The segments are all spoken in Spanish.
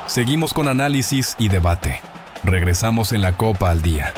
Seguimos con análisis y debate. Regresamos en la Copa al Día.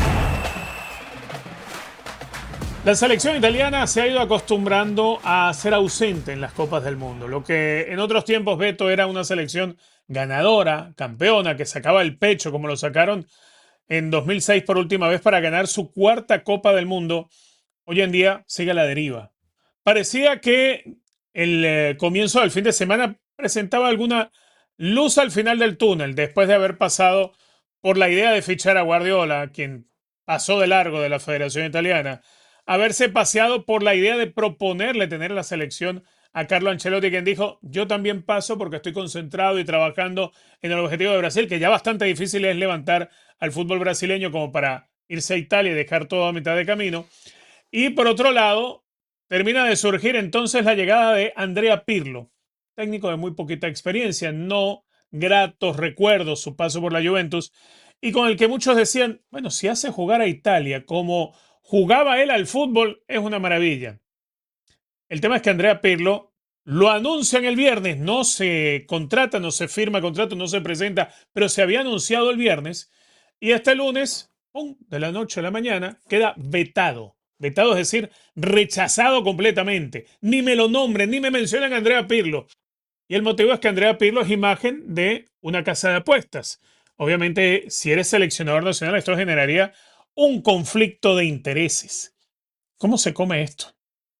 La selección italiana se ha ido acostumbrando a ser ausente en las Copas del Mundo. Lo que en otros tiempos, Beto, era una selección ganadora, campeona, que sacaba el pecho como lo sacaron en 2006 por última vez para ganar su cuarta Copa del Mundo, hoy en día sigue a la deriva. Parecía que el comienzo del fin de semana presentaba alguna luz al final del túnel, después de haber pasado por la idea de fichar a Guardiola, quien pasó de largo de la Federación Italiana, haberse paseado por la idea de proponerle tener la selección a Carlo Ancelotti, quien dijo: yo también paso porque estoy concentrado y trabajando en el objetivo de Brasil, que ya bastante difícil es levantar al fútbol brasileño como para irse a Italia y dejar todo a mitad de camino. Y por otro lado, termina de surgir entonces la llegada de Andrea Pirlo, técnico de muy poquita experiencia, no gratos recuerdos su paso por la Juventus, y con el que muchos decían, bueno, si hace jugar a Italia como jugaba él al fútbol, es una maravilla. El tema es que Andrea Pirlo lo anuncian el viernes, no se contrata, no se firma contrato, no se presenta, pero se había anunciado el viernes, y este lunes, ¡pum!, de la noche a la mañana, queda vetado. Vetado, es decir, rechazado completamente. Ni me lo nombren, ni me mencionan a Andrea Pirlo. Y el motivo es que Andrea Pirlo es imagen de una casa de apuestas. Obviamente, si eres seleccionador nacional, esto generaría un conflicto de intereses. ¿Cómo se come esto?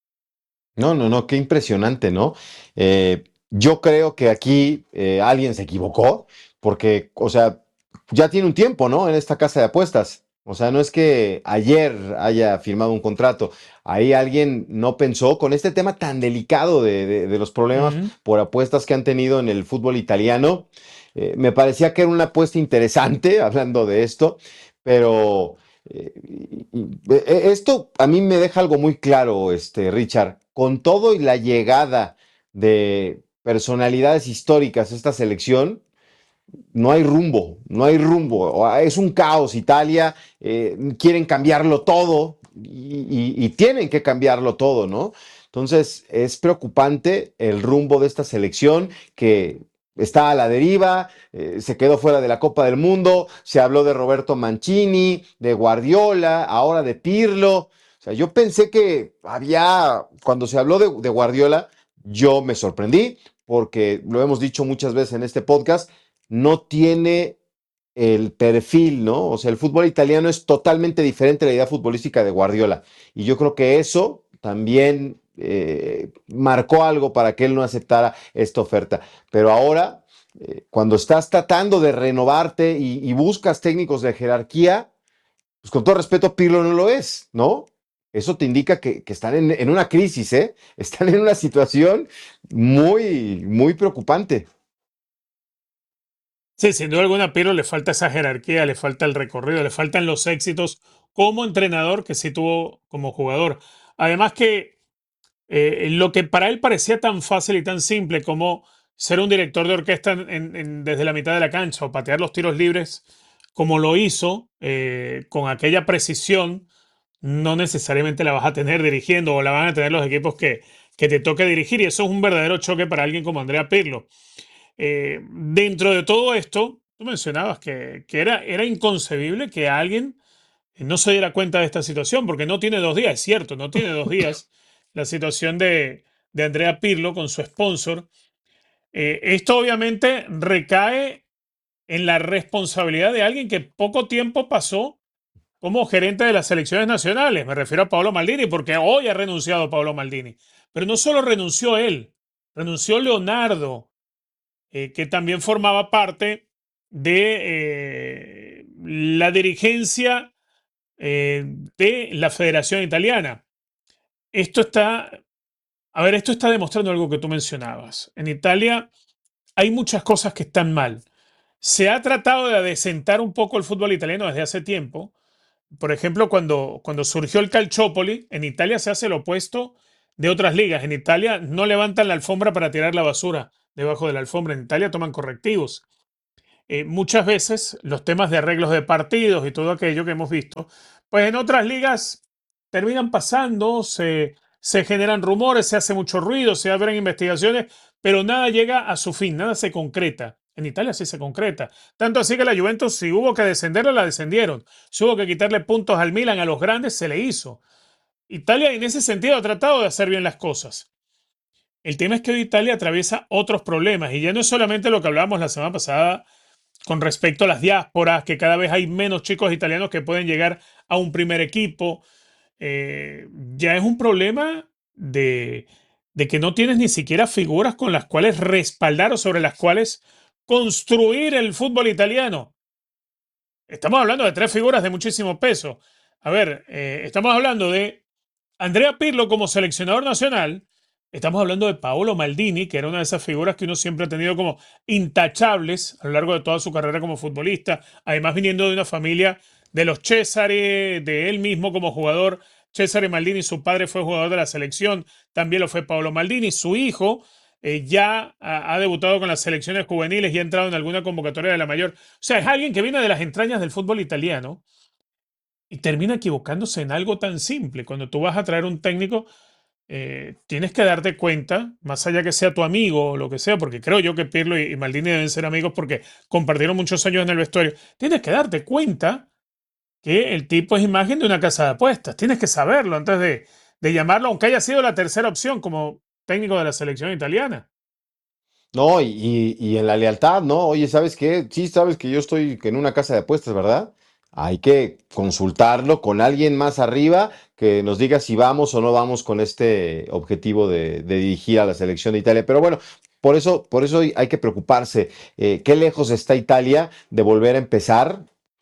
No, qué impresionante, ¿no? Yo creo que aquí alguien se equivocó, porque, o sea, ya tiene un tiempo, ¿no? En esta casa de apuestas. O sea, no es que ayer haya firmado un contrato. Ahí alguien no pensó con este tema tan delicado de los problemas por apuestas que han tenido en el fútbol italiano. Me parecía que era una apuesta interesante, hablando de esto, pero esto a mí me deja algo muy claro, Richard. Con todo y la llegada de personalidades históricas a esta selección, no hay rumbo, no hay rumbo. Es un caos. Italia, quieren cambiarlo todo y tienen que cambiarlo todo, ¿no? Entonces es preocupante el rumbo de esta selección que está a la deriva, se quedó fuera de la Copa del Mundo, se habló de Roberto Mancini, de Guardiola, ahora de Pirlo. O sea, yo pensé que cuando se habló de Guardiola, yo me sorprendí, porque lo hemos dicho muchas veces en este podcast, no tiene el perfil, ¿no? O sea, el fútbol italiano es totalmente diferente a la idea futbolística de Guardiola. Y yo creo que eso también marcó algo para que él no aceptara esta oferta. Pero ahora, cuando estás tratando de renovarte y buscas técnicos de jerarquía, pues con todo respeto, Pirlo no lo es, ¿no? Eso te indica que están en una crisis, ¿eh? Están en una situación muy, muy preocupante. Sí, sin duda alguna, a Pirlo le falta esa jerarquía, le falta el recorrido, le faltan los éxitos como entrenador que sí tuvo como jugador. Además que lo que para él parecía tan fácil y tan simple como ser un director de orquesta desde la mitad de la cancha o patear los tiros libres, como lo hizo, con aquella precisión, no necesariamente la vas a tener dirigiendo o la van a tener los equipos que te toque dirigir. Y eso es un verdadero choque para alguien como Andrea Pirlo. Dentro de todo esto, tú mencionabas que era inconcebible que alguien no se diera cuenta de esta situación, porque no tiene 2 días, es cierto, no tiene 2 días la situación de Andrea Pirlo con su sponsor. Esto obviamente recae en la responsabilidad de alguien que poco tiempo pasó como gerente de las selecciones nacionales. Me refiero a Paolo Maldini, porque hoy ha renunciado Paolo Maldini. Pero no solo renunció él, renunció Leonardo, que también formaba parte de la dirigencia de la Federación Italiana. Esto está, esto está demostrando algo que tú mencionabas. En Italia hay muchas cosas que están mal. Se ha tratado de adecentar un poco el fútbol italiano desde hace tiempo. Por ejemplo, cuando surgió el Calciopoli, en Italia se hace lo opuesto de otras ligas. En Italia no levantan la alfombra para tirar la basura debajo de la alfombra. En Italia toman correctivos. Muchas veces los temas de arreglos de partidos y todo aquello que hemos visto, pues en otras ligas terminan pasando, se generan rumores, se hace mucho ruido, se abren investigaciones, pero nada llega a su fin, nada se concreta. En Italia sí se concreta. Tanto así que la Juventus, si hubo que descenderla, la descendieron. Si hubo que quitarle puntos al Milan, a los grandes, se le hizo. Italia en ese sentido ha tratado de hacer bien las cosas. El tema es que hoy Italia atraviesa otros problemas y ya no es solamente lo que hablábamos la semana pasada con respecto a las diásporas, que cada vez hay menos chicos italianos que pueden llegar a un primer equipo. Ya es un problema de que no tienes ni siquiera figuras con las cuales respaldar o sobre las cuales construir el fútbol italiano. Estamos hablando de 3 figuras de muchísimo peso. A ver, estamos hablando de Andrea Pirlo como seleccionador nacional. Estamos hablando de Paolo Maldini, que era una de esas figuras que uno siempre ha tenido como intachables a lo largo de toda su carrera como futbolista. Además, viniendo de una familia de los Cesare, de él mismo como jugador. Cesare Maldini, su padre fue jugador de la selección, también lo fue Paolo Maldini. Su hijo ya ha debutado con las selecciones juveniles y ha entrado en alguna convocatoria de la mayor. O sea, es alguien que viene de las entrañas del fútbol italiano y termina equivocándose en algo tan simple. Cuando tú vas a traer un técnico, tienes que darte cuenta, más allá que sea tu amigo o lo que sea, porque creo yo que Pirlo y Maldini deben ser amigos porque compartieron muchos años en el vestuario. Tienes que darte cuenta que el tipo es imagen de una casa de apuestas. Tienes que saberlo antes de llamarlo, aunque haya sido la tercera opción como técnico de la selección italiana. No, y en la lealtad, ¿no? Oye, ¿sabes qué? Sí, sabes que yo estoy en una casa de apuestas, ¿verdad? Hay que consultarlo con alguien más arriba que nos diga si vamos o no vamos con este objetivo de dirigir a la selección de Italia. Pero bueno, por eso hay que preocuparse. ¿Qué lejos está Italia de volver a empezar?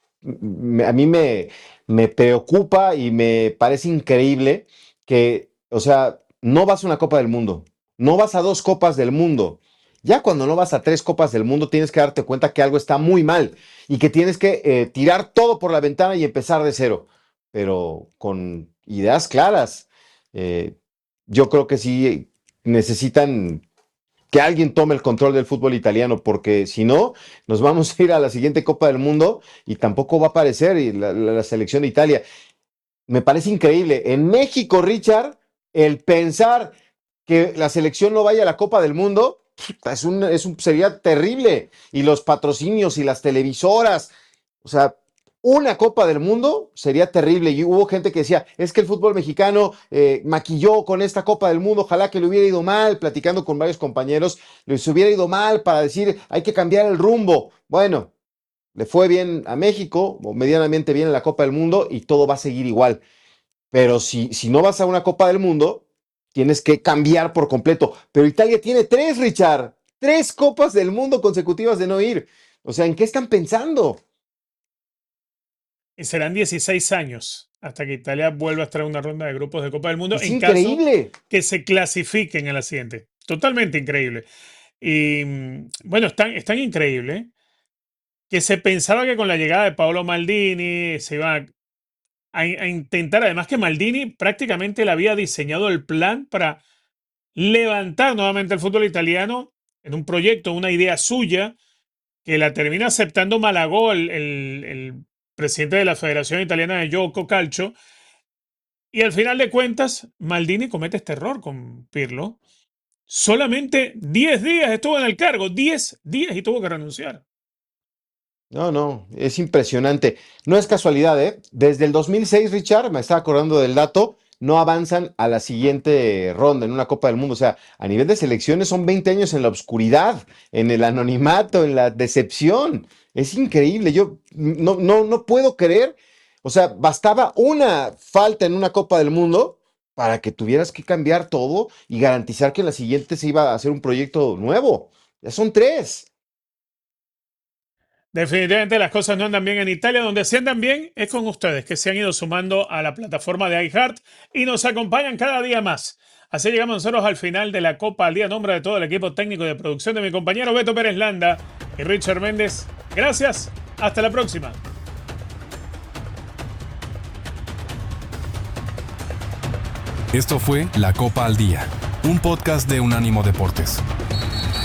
A mí me preocupa y me parece increíble que, o sea, no vas a una Copa del Mundo, no vas a 2 Copas del Mundo. Ya cuando no vas a 3 Copas del Mundo, tienes que darte cuenta que algo está muy mal y que tienes que tirar todo por la ventana y empezar de cero, pero con ideas claras. Eh, yo creo que sí necesitan que alguien tome el control del fútbol italiano, porque si no, nos vamos a ir a la siguiente Copa del Mundo y tampoco va a aparecer la selección de Italia. Me parece increíble. En México, Richard, el pensar que la selección no vaya a la Copa del Mundo sería terrible. Y los patrocinios y las televisoras, o sea, una Copa del Mundo sería terrible. Y hubo gente que decía, es que el fútbol mexicano maquilló con esta Copa del Mundo, ojalá que le hubiera ido mal, platicando con varios compañeros, les hubiera ido mal para decir, hay que cambiar el rumbo. Bueno, le fue bien a México, o medianamente bien en la Copa del Mundo, y todo va a seguir igual. Pero si no vas a una Copa del Mundo, tienes que cambiar por completo. Pero Italia tiene 3, Richard, 3 Copas del Mundo consecutivas de no ir. O sea, ¿en qué están pensando? Y serán 16 años hasta que Italia vuelva a estar en una ronda de grupos de Copa del Mundo, Es en caso increíble. que se clasifiquen a la siguiente. Totalmente increíble. Y bueno, es tan increíble que se pensaba que con la llegada de Paolo Maldini se iba a intentar, además que Maldini prácticamente le había diseñado el plan para levantar nuevamente el fútbol italiano en un proyecto, una idea suya, que la termina aceptando Malagó, el presidente de la Federación Italiana de Gioco Calcio. Y al final de cuentas, Maldini comete este error con Pirlo. Solamente 10 días estuvo en el cargo, 10 días y tuvo que renunciar. No, es impresionante. No es casualidad, ¿eh? Desde el 2006, Richard, me estaba acordando del dato, no avanzan a la siguiente ronda en una Copa del Mundo. O sea, a nivel de selecciones son 20 años en la oscuridad, en el anonimato, en la decepción. Es increíble. Yo no puedo creer. O sea, bastaba una falta en una Copa del Mundo para que tuvieras que cambiar todo y garantizar que en la siguiente se iba a hacer un proyecto nuevo. Ya son 3. Definitivamente las cosas no andan bien en Italia. Donde sí andan bien es con ustedes, que se han ido sumando a la plataforma de iHeart y nos acompañan cada día más. Así llegamos nosotros al final de la Copa al Día. En nombre de todo el equipo técnico y de producción de mi compañero Beto Pérez Landa y Richard Méndez. Gracias. Hasta la próxima. Esto fue La Copa al Día, un podcast de Unánimo Deportes.